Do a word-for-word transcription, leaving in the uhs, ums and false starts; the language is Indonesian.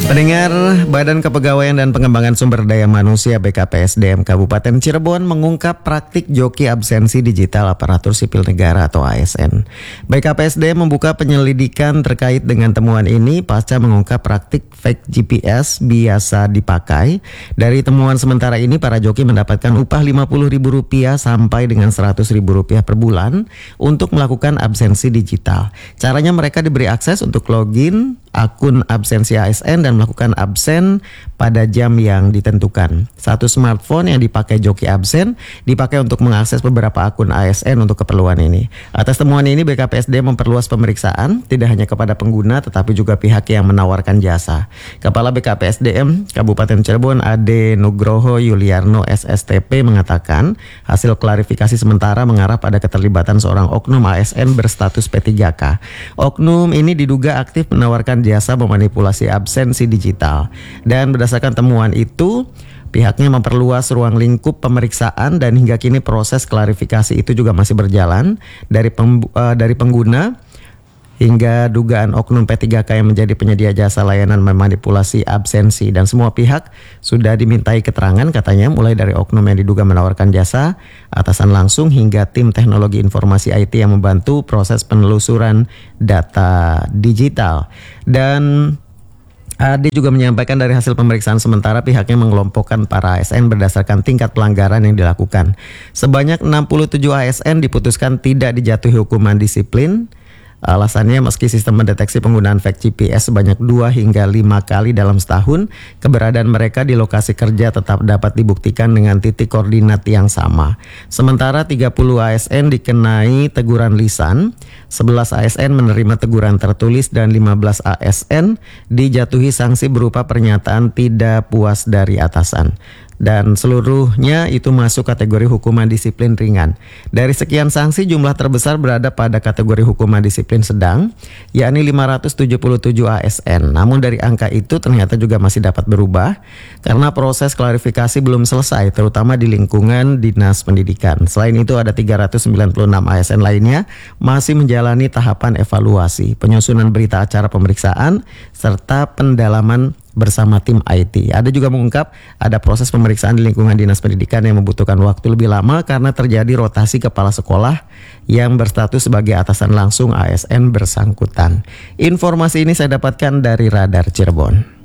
Pendengar, Badan Kepegawaian dan Pengembangan Sumber Daya Manusia B K P S D M Kabupaten Cirebon mengungkap praktik joki absensi digital aparatur sipil negara atau A S N. B K P S D membuka penyelidikan terkait dengan temuan ini pasca mengungkap praktik fake G P S biasa dipakai. Dari temuan sementara ini, para joki mendapatkan upah lima puluh ribu rupiah sampai dengan seratus ribu rupiah per bulan untuk melakukan absensi digital. Caranya, mereka diberi akses untuk login akun absensi A S N dan melakukan absen pada jam yang ditentukan. Satu smartphone yang dipakai joki absen dipakai untuk mengakses beberapa akun A S N untuk keperluan ini. Atas temuan ini, B K P S D memperluas pemeriksaan tidak hanya kepada pengguna tetapi juga pihak yang menawarkan jasa. Kepala B K P S D M Kabupaten Cirebon Ade Nugroho Yuliarno S S T P mengatakan hasil klarifikasi sementara mengarah pada keterlibatan seorang oknum A S N berstatus P tiga K. Oknum ini diduga aktif menawarkan jasa memanipulasi absensi digital. Dan berdasarkan temuan itu, pihaknya memperluas ruang lingkup pemeriksaan dan hingga kini proses klarifikasi itu juga masih berjalan dari pem, uh, dari pengguna hingga dugaan oknum P tiga K yang menjadi penyedia jasa layanan memanipulasi absensi, dan semua pihak sudah dimintai keterangan katanya, mulai dari oknum yang diduga menawarkan jasa, atasan langsung hingga tim teknologi informasi I T yang membantu proses penelusuran data digital. Dan Ade juga menyampaikan dari hasil pemeriksaan sementara pihaknya mengelompokkan para A S N berdasarkan tingkat pelanggaran yang dilakukan. Sebanyak enam puluh tujuh A S N diputuskan tidak dijatuhi hukuman disiplin. Alasannya, meski sistem mendeteksi penggunaan fake G P S sebanyak dua hingga lima kali dalam setahun, keberadaan mereka di lokasi kerja tetap dapat dibuktikan dengan titik koordinat yang sama. Sementara tiga puluh A S N dikenai teguran lisan, sebelas A S N menerima teguran tertulis, dan lima belas A S N dijatuhi sanksi berupa pernyataan tidak puas dari atasan. Dan seluruhnya itu masuk kategori hukuman disiplin ringan. Dari sekian sanksi, jumlah terbesar berada pada kategori hukuman disiplin sedang, yakni lima ratus tujuh puluh tujuh A S N. Namun dari angka itu ternyata juga masih dapat berubah karena proses klarifikasi belum selesai, terutama di lingkungan Dinas Pendidikan. Selain itu, ada tiga ratus sembilan puluh enam A S N lainnya masih menjalani tahapan evaluasi, penyusunan berita acara pemeriksaan, serta pendalaman bersama tim I T. Ada juga mengungkap ada proses pemeriksaan di lingkungan Dinas Pendidikan yang membutuhkan waktu lebih lama karena terjadi rotasi kepala sekolah yang berstatus sebagai atasan langsung A S N bersangkutan. Informasi ini saya dapatkan dari Radar Cirebon.